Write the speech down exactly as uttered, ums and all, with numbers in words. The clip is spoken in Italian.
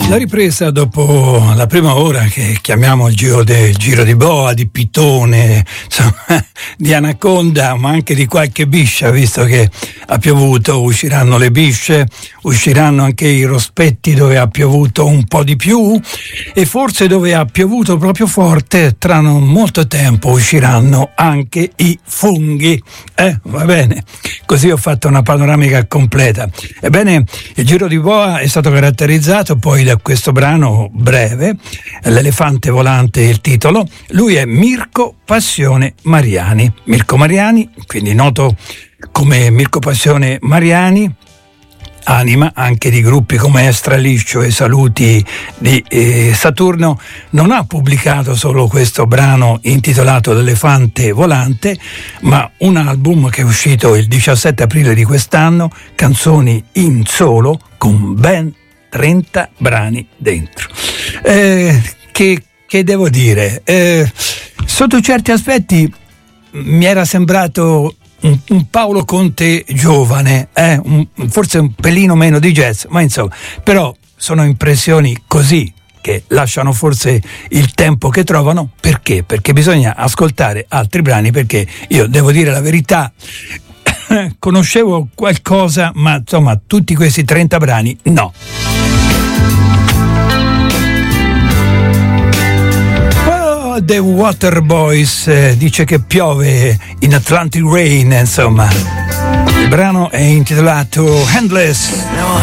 La ripresa dopo la prima ora, che chiamiamo il giro, del giro di boa, di pitone, insomma, di anaconda, ma anche di qualche biscia, visto che ha piovuto, usciranno le bisce, usciranno anche i rospetti dove ha piovuto un po' di più, e forse dove ha piovuto proprio forte, tra non molto tempo usciranno anche i funghi. Eh, va bene, così ho fatto una panoramica completa. Ebbene, il giro di boa è stato caratterizzato poi da questo brano breve, L'elefante volante è il titolo. Lui è Mirko Passione Mariani. Mirko Mariani, quindi noto come Mirko Passione Mariani, anima anche di gruppi come Estraliscio e Saluti di eh, Saturno, non ha pubblicato solo questo brano intitolato L'elefante volante, ma un album che è uscito il diciassette aprile di quest'anno, Canzoni in solo, con ben trenta brani dentro. Eh, che, che devo dire? Eh, sotto certi aspetti mi era sembrato un, un Paolo Conte giovane, eh? un, forse un pelino meno di jazz, ma insomma, però sono impressioni così che lasciano forse il tempo che trovano. Perché? Perché bisogna ascoltare altri brani, perché io devo dire la verità, conoscevo qualcosa, ma insomma tutti questi trenta brani no. Oh, The Waterboys eh, dice che piove in Atlantic Rain, insomma. Il brano è intitolato Endless.